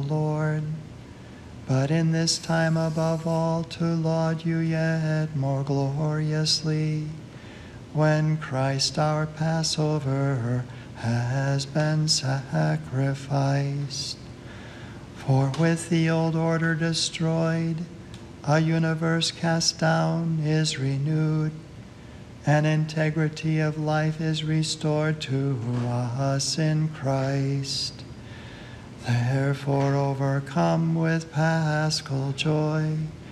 Lord, but in this time above all to laud you yet more gloriously, when Christ our Passover has been sacrificed. For with the old order destroyed, a universe cast down is renewed, and integrity of life is restored to us in Christ. Therefore, overcome with paschal joy,